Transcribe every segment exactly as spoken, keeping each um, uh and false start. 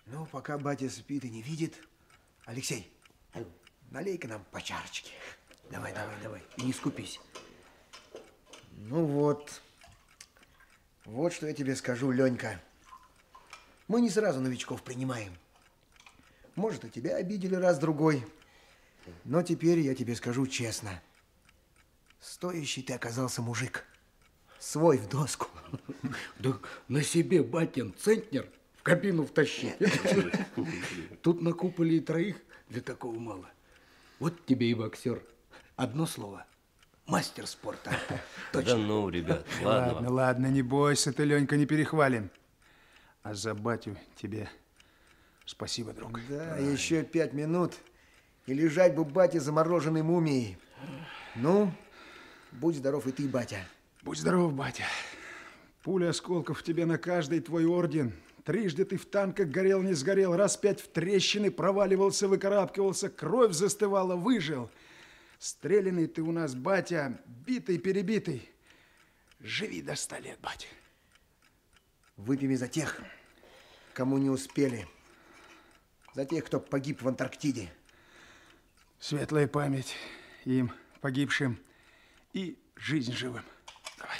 Ну, пока батя спит и не видит, Алексей, налей-ка нам по чарочке. Давай, давай, давай. И не скупись. Ну вот. Вот что я тебе скажу, Ленька. Мы не сразу новичков принимаем. Может, и тебя обидели раз-другой. Но теперь я тебе скажу честно. Стоящий ты оказался мужик. Свой в доску. Да на себе батин центнер в кабину втащить. Тут на куполе и троих для такого мало. Вот тебе и боксер. Одно слово. Мастер спорта. Да ну, ребят, Ладно, ладно. ладно, не бойся ты, Ленька, не перехвалим. А за батю тебе спасибо, друг. Да, еще пять минут, и лежать бы бате замороженной мумией. Ну, будь здоров и ты, батя. Будь здоров, батя. Пуля осколков тебе на каждый твой орден. Трижды ты в танках горел, не сгорел, раз пять в трещины проваливался, выкарабкивался, кровь застывала, выжил. Стрелянный ты у нас, батя, битый-перебитый. Живи до ста лет, батя. Выпьем и за тех, кому не успели. За тех, кто погиб в Антарктиде. Светлая память им, погибшим, и жизнь живым. Давай.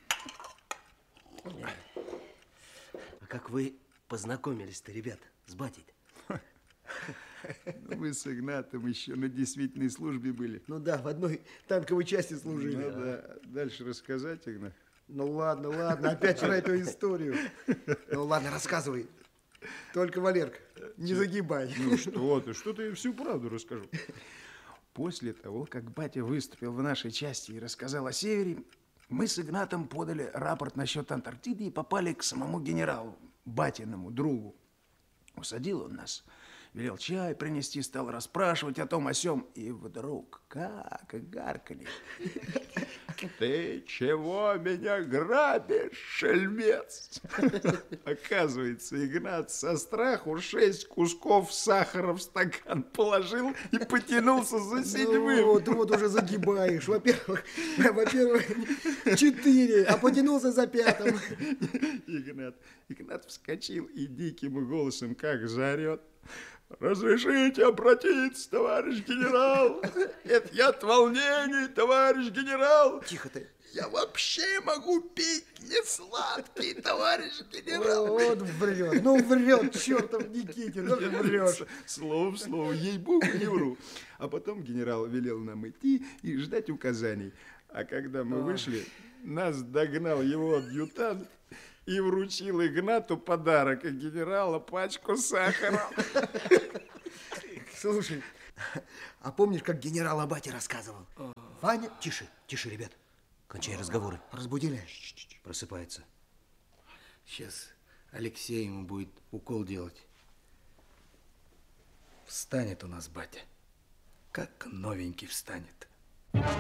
А как вы познакомились-то, ребят, с батей? Ну, мы с Игнатом еще на действительной службе были. Ну да, в одной танковой части служили. Ну да. Дальше рассказать, Игнат? Ну ладно, ладно, опять про эту историю. Ну ладно, рассказывай. Только, Валерка, не загибай. Ну что ты, что ты, всю правду расскажу. После того, как батя выступил в нашей части и рассказал о севере, мы с Игнатом подали рапорт насчет Антарктиды и попали к самому генералу, батиному другу. Усадил он нас, велел чай принести, стал расспрашивать о том, о сём. И вдруг, как гаркали. Ты чего меня грабишь, шельмец? Оказывается, Игнат со страху шесть кусков сахара в стакан положил и потянулся за седьмым. Ну, вот, вот уже загибаешь. Во-первых, во-первых, четыре, а потянулся за пятым. Игнат, Игнат вскочил и диким голосом как заорет. Разрешите обратиться, товарищ генерал? Это я от волнений, товарищ генерал. Тихо ты. Я вообще могу пить не сладкий, товарищ генерал. Вот врет, ну врет, чертов Никитин, ну ты врешь. Слово в слово, ей-богу, не вру. А потом генерал велел нам идти и ждать указаний. А когда мы вышли, нас догнал его адъютант и вручил Игнату подарок от генерала, пачку сахара. Слушай, а помнишь, как генерал о бате рассказывал? Ваня, Тише, тише, ребят. Кончай разговоры. разбудили? Просыпается. Сейчас Алексей ему будет укол делать. Встанет у нас батя. Как новенький встанет.